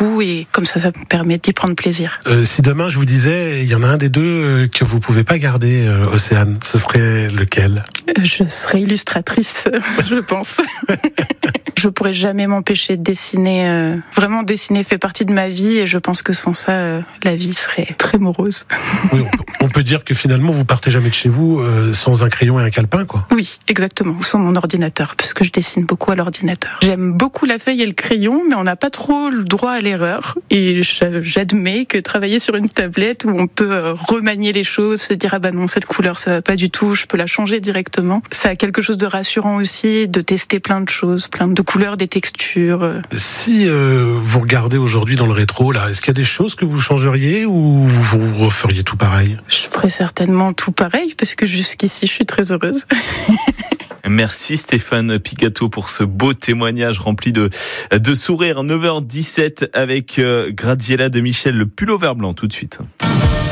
tout, et comme ça me permet d'y prendre plaisir. Si demain je vous disais, il y en a un des deux que vous pouvez pas garder, Océane, ce serait lequel ? Je serais illustratrice, je pense. Je pourrais jamais m'empêcher de dessiner. Vraiment, dessiner fait partie de ma vie, et je pense que sans ça, la vie serait très morose. Oui, on peut dire que finalement, vous partez jamais de chez vous sans un crayon et un calepin, quoi. Oui, exactement, ou sans mon ordinateur, parce que je dessine beaucoup à l'ordinateur. J'aime beaucoup la feuille et le crayon, mais on n'a pas trop le droit à l'erreur. Et j'admets que travailler sur une tablette où on peut remanier les choses, se dire « Ah bah non, cette couleur, ça va pas du tout, je peux la changer directement », ça a quelque chose de rassurant aussi, de tester plein de choses, plein de couleurs, des textures. Si vous regardez aujourd'hui dans le rétro, là, est-ce qu'il y a des choses que vous changeriez ou vous referiez tout pareil ? Je ferais certainement tout pareil, parce que jusqu'ici, je suis très heureuse. Merci Stéphane Picato pour ce beau témoignage rempli de sourires. 9h17 avec Graziella de Michel, le pull-over blanc tout de suite.